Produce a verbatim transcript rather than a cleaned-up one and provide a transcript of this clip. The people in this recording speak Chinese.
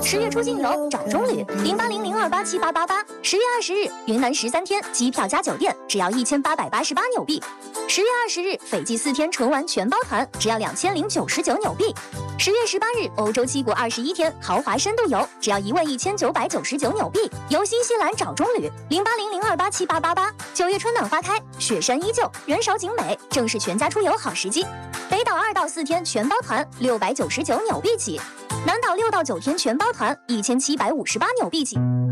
十月出境游找中旅，零八零零二八七八八八。十月二十日，云南十三天，机票加酒店只要一千八百八十八纽币。十月二十日，斐济四天纯玩全包团只要两千零九十九纽币。十月十八日，欧洲七国二十一天豪华深度游只要一万一千九百九十九纽币。游新西兰找中旅，零八零零二八七八八八。九月春暖花开，雪山依旧，人少景美，正是全家出游好时机。北岛二到四天全包团六百九十九纽币起，南岛六到九天全包团一千七百五十八纽币起。